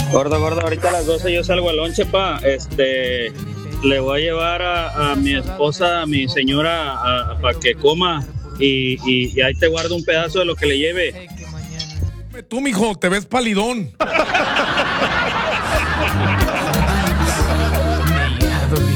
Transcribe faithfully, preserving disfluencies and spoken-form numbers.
Gordo, gordo, ahorita a las doce yo salgo al lonche, pa. Este, le voy a llevar a, a mi esposa, a mi señora, para que coma. Y, y, y ahí te guardo un pedazo de lo que le lleve. Tú, mijo, te ves palidón.